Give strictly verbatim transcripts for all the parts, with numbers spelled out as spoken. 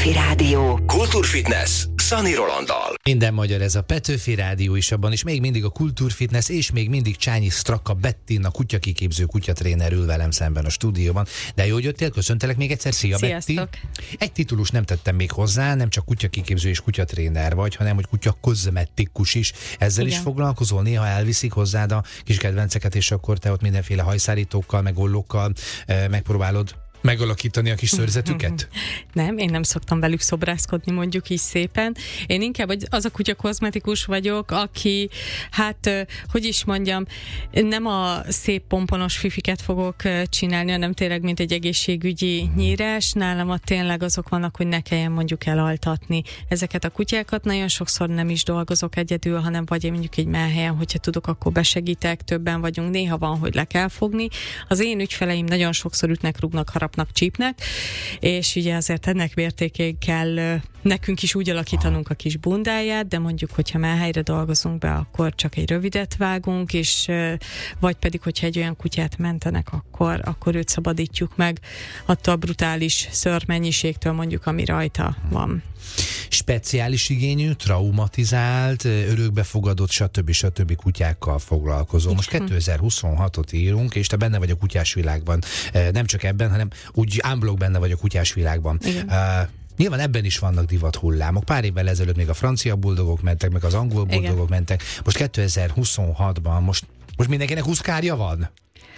Petőfi Rádió. Kultúrfitness Szani Rolanddal. Minden magyar ez a Petőfi Rádió is, abban is még mindig a Kultúrfitness, és még mindig Csányi Straka Bettina kutyakiképző kutyatréner ül velem szemben a stúdióban. De jó, hogy jöttél, köszöntelek még egyszer. Szia, Sziasztok. Betty. Egy titulus nem tettem még hozzá, nem csak kutyakiképző és kutyatréner vagy, hanem hogy kutyakozmetikus is. Ezzel Igen. is foglalkozol, néha elviszik hozzád a kis kedvenceket, és akkor te ott mindenféle hajszárítókkal, meg ollókkal eh, megpróbálod megalakítani a kis szőrzetüket? Nem, én nem szoktam velük szobrászkodni, mondjuk így szépen. Én inkább az a kutya kozmetikus vagyok, aki, hát, hogy is mondjam, nem a szép pomponos fifiket fogok csinálni, hanem tényleg, mint egy egészségügyi nyírás. Nálam a tényleg azok vannak, hogy ne kelljen mondjuk elaltatni ezeket a kutyákat. Nagyon sokszor nem is dolgozok egyedül, hanem vagy én mondjuk egy melhelyen, hogyha tudok, akkor besegítek, többen vagyunk. Néha van, hogy le kell fogni. Az én ügyfeleim nagyon sokszor ütnek, rúgnak, harapnak, csípnek, és ugye azért ennek mértékén kell nekünk is úgy alakítanunk a kis bundáját, de mondjuk, hogyha melhelyre dolgozunk be, akkor csak egy rövidet vágunk, és vagy pedig, hogyha egy olyan kutyát mentenek, akkor, akkor őt szabadítjuk meg attól a brutális szőrmennyiségtől, mondjuk, ami rajta van. Speciális igényű, traumatizált, örökbefogadott, stb. stb. Kutyákkal foglalkozó. Most kétezer-huszonhatot írunk, és te benne vagy a kutyás világban. Nem csak ebben, hanem úgy unblock benne vagy a kutyás világban. Uh, Nyilván ebben is vannak divat hullámok. Pár évvel ezelőtt még a francia buldogok mentek, meg az angol buldogok Igen. mentek. Most kétezer-huszonhatban, most, most mindenkinek huszkárja van?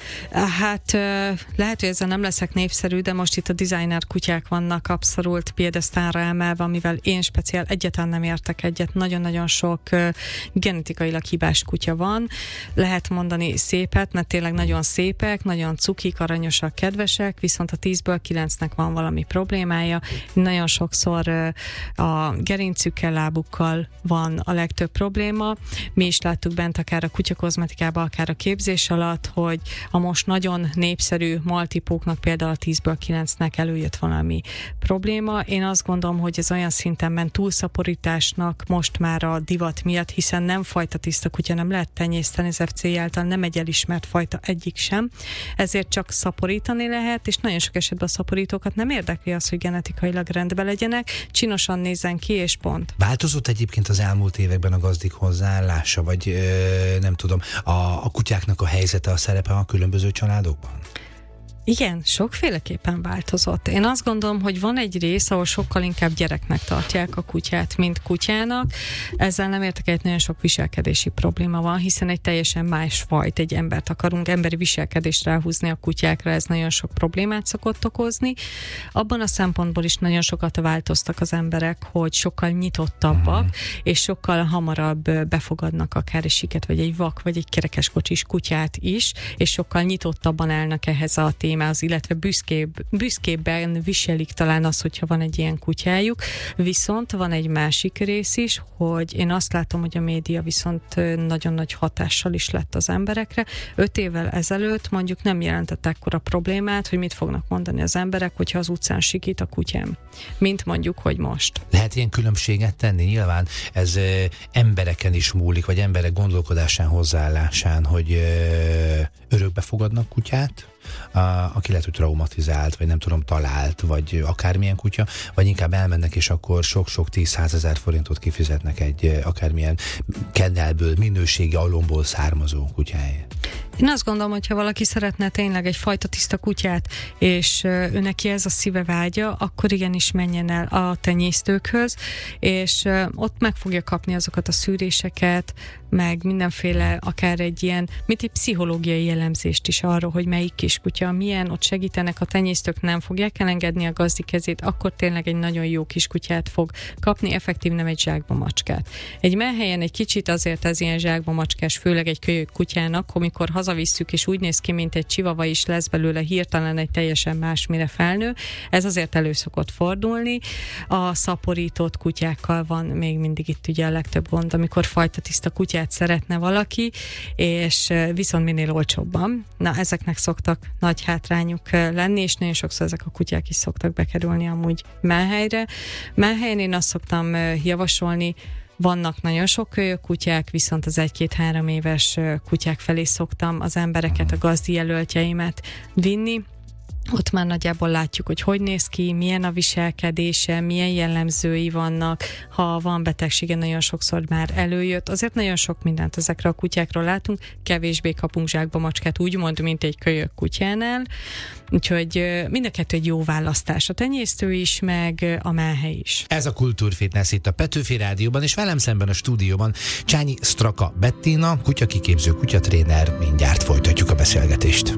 Hát lehet, hogy ezzel nem leszek népszerű, de most itt a designer kutyák vannak abszolút piedesztálra emelve, amivel én speciál egyáltalán nem értek egyet. Nagyon-nagyon sok genetikailag hibás kutya van. Lehet mondani szépet, mert tényleg nagyon szépek, nagyon cukik, aranyosak, kedvesek, viszont a tízből kilencnek van valami problémája. Nagyon sokszor a gerincükkel, lábukkal van a legtöbb probléma. Mi is láttuk bent akár a kutyakozmetikában, akár a képzés alatt, hogy a most nagyon népszerű maltipóknak például a tízből kilencnek előjött valami probléma. Én azt gondolom, hogy ez olyan szinten ment túlszaporításnak most már a divat miatt, hiszen nem fajta tiszta kutya, nem lehet tenyészteni, az ef cé i által nem egy elismert fajta egyik sem. Ezért csak szaporítani lehet, és nagyon sok esetben a szaporítókat nem érdekli az, hogy genetikailag rendben legyenek, csinosan nézzen ki, és pont. Változott egyébként az elmúlt években a gazdik hozzáállása, vagy ö, nem tudom, a, a kutyáknak a helyzete, a szerepe a különböző családokban? Igen, sokféleképpen változott. Én azt gondolom, hogy van egy rész, ahol sokkal inkább gyereknek tartják a kutyát, mint kutyának. Ezzel nem értek, egy nagyon sok viselkedési probléma van, hiszen egy teljesen más fajt, egy embert akarunk emberi viselkedést ráhúzni a kutyákra, ez nagyon sok problémát szokott okozni. Abban a szempontból is nagyon sokat változtak az emberek, hogy sokkal nyitottabbak, uh-huh. és sokkal hamarabb befogadnak akár egy siket, vagy egy vak, vagy egy kerekeskocsis kutyát is, és sokkal nyitottabban állnak ehhez a témához, az, illetve büszkébb, büszkébben viselik talán az, hogyha van egy ilyen kutyájuk. Viszont van egy másik rész is, hogy én azt látom, hogy a média viszont nagyon nagy hatással is lett az emberekre. Öt évvel ezelőtt mondjuk nem jelentett ekkora problémát, hogy mit fognak mondani az emberek, hogyha az utcán sikít a kutyám. Mint mondjuk, hogy most. Lehet ilyen különbséget tenni? Nyilván ez ö, embereken is múlik, vagy emberek gondolkodásán, hozzáállásán, hogy ö, örökbe fogadnak kutyát, A, aki lehet, hogy traumatizált, vagy nem tudom, talált, vagy akármilyen kutya, vagy inkább elmennek, és akkor sok-sok tíz-százezer forintot kifizetnek egy akármilyen kennelből, minőségi alomból származó kutyáért. Én azt gondolom, hogy ha valaki szeretne tényleg egy fajta tiszta kutyát, és ő neki ez a szíve vágya, akkor igenis menjen el a tenyésztőkhöz, és ott meg fogja kapni azokat a szűréseket, meg mindenféle, akár egy ilyen, mint egy pszichológiai jellemzést is arról, hogy melyik kiskutya milyen, ott segítenek, a tenyésztők nem fogják elengedni a gazdi kezét, akkor tényleg egy nagyon jó kiskutyát fog kapni, effektív nem egy zsákba macskát. Egy melhelyen egy kicsit azért ez ilyen zsákba macskás, főleg egy kölyök kutyának, amikor hazavisszük, és úgy néz ki, mint egy csivava, is lesz belőle hirtelen egy teljesen más, mire felnő. Ez azért elő szokott fordulni. A szaporított kutyákkal van még mindig itt ugye a legtöbb gond, amikor fajta tiszta kutyát szeretne valaki, és viszont minél olcsóbban. Na, ezeknek szoktak nagy hátrányuk lenni, és nagyon sokszor ezek a kutyák is szoktak bekerülni amúgy melhelyre. Melhelyen én azt szoktam javasolni, vannak nagyon sok kölyök kutyák, viszont az egy-két-három éves kutyák felé szoktam az embereket, a gazdi jelöltjeimet vinni, ott már nagyjából látjuk, hogy hogy néz ki, milyen a viselkedése, milyen jellemzői vannak, ha van betegsége, nagyon sokszor már előjött. Azért nagyon sok mindent ezekre a kutyákról látunk, kevésbé kapunk zsákba macskát, úgymond, mint egy kölyök kutyánál. Úgyhogy mind a kettő egy jó választás, a tenyésztő is, meg a menhely is. Ez a Kultúrfitness itt a Petőfi Rádióban, és velem szemben a stúdióban Csányi Straka Bettina, kutyakiképző, kutyatréner. Mindjárt folytatjuk a beszélgetést.